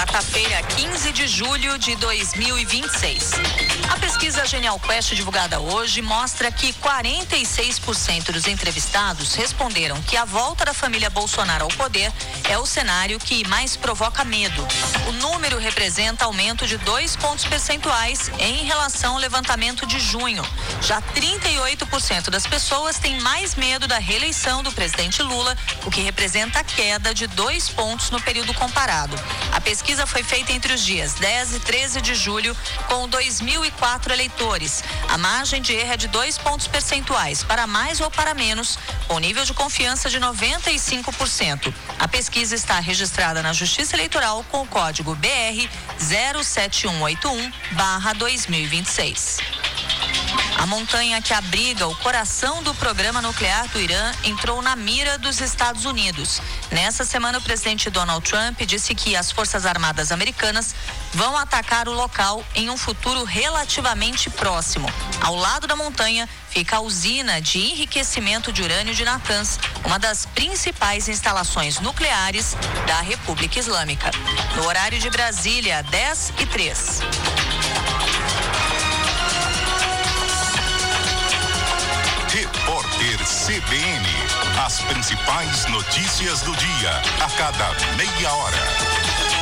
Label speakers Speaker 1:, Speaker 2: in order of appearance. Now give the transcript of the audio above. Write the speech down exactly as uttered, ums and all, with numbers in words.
Speaker 1: quarta-feira, quinze de julho de dois mil e vinte e seis. A pesquisa Genial Quest divulgada hoje mostra que quarenta e seis por cento dos entrevistados responderam que a volta da família Bolsonaro ao poder é o cenário que mais provoca medo. O número representa aumento de dois pontos percentuais em relação ao levantamento de junho. Já trinta e oito por cento das pessoas têm mais medo da reeleição do presidente Lula, o que representa queda de dois pontos no período comparado. A pesquisa foi feita entre os dias dez e treze de julho, com dois mil e quatro eleitores. A margem de erro é de dois pontos percentuais, para mais ou para menos, com nível de confiança de noventa e cinco por cento. A pesquisa está registrada na Justiça Eleitoral com o código B R zero sete um oito um barra dois mil e vinte e seis. A montanha que abriga o coração do programa nuclear do Irã entrou na mira dos Estados Unidos. Nessa semana, o presidente Donald Trump disse que as Forças Armadas americanas vão atacar o local em um futuro relativamente próximo. Ao lado da montanha fica a usina de enriquecimento de urânio de Natanz, uma das principais instalações nucleares da República Islâmica. No horário de Brasília, dez e três.
Speaker 2: Repórter C B N. As principais notícias do dia, a cada meia hora.